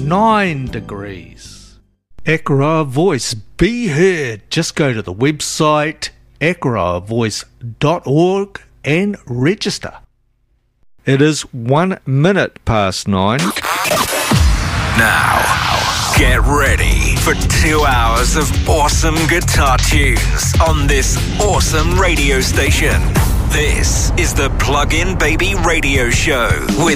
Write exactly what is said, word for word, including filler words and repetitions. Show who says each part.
Speaker 1: nine degrees. Ekara Voice, be heard. Just go to the website ekara voice dot org and register. It is one minute past nine.
Speaker 2: Now, get ready for two hours of awesome guitar tunes on this awesome radio station. This is the Plug-in Baby Radio Show with